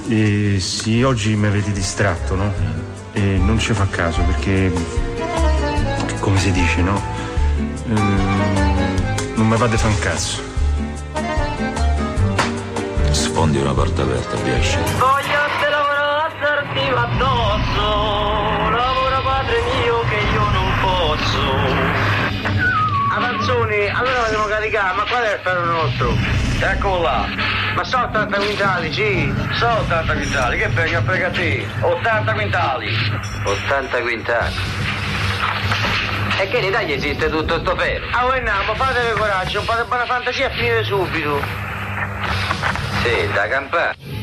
Sì, oggi mi avete distratto, no? E non ci fa caso perché, come si dice, no? Non mi fate fa un cazzo. Sfondi una porta aperta, riesci. Voglio te lavorare assertiva addosso, lavora padre mio che io non posso. Avanzoni, allora la devo caricare, ma qual è il ferro nostro? Eccolo là. Ma sono 80 quintali, sì. Sono 80 quintali, che venga a frega te? 80 quintali. 80 quintali. E che in Italia esiste tutto sto ferro? Ah, voi andiamo, fatevi coraggio, un po' di buona fantasia e finire subito. Sì, da campare.